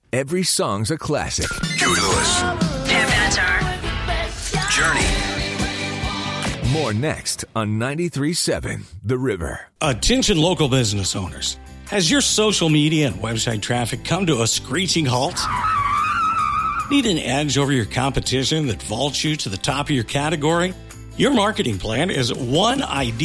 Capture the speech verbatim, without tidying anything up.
every song's a classic. Huey Lewis. Pam Benatar. Journey. More next on ninety-three point seven The River. Attention local business owners. Has your social media and website traffic come to a screeching halt? Need an edge over your competition that vaults you to the top of your category? Your marketing plan is one idea